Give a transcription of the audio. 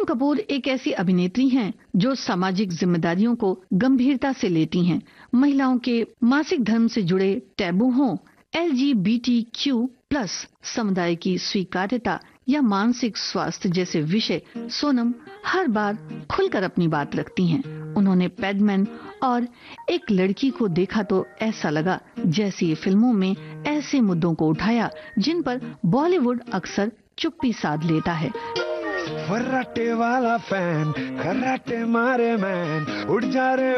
कपूर एक ऐसी अभिनेत्री हैं जो सामाजिक जिम्मेदारियों को गंभीरता से लेती हैं। महिलाओं के मासिक धर्म से जुड़े टैबू हों, LGBTQ+ समुदाय की स्वीकार्यता या मानसिक स्वास्थ्य जैसे विषय, सोनम हर बार खुलकर अपनी बात रखती हैं। उन्होंने पैडमैन और एक लड़की को देखा तो ऐसा लगा जैसे ये फिल्मों में ऐसे मुद्दों को उठाया जिन पर बॉलीवुड अक्सर चुप्पी साध लेता है। फर्राटे वाला फैन, खर्राटे मारे मैन, उड़ जा रे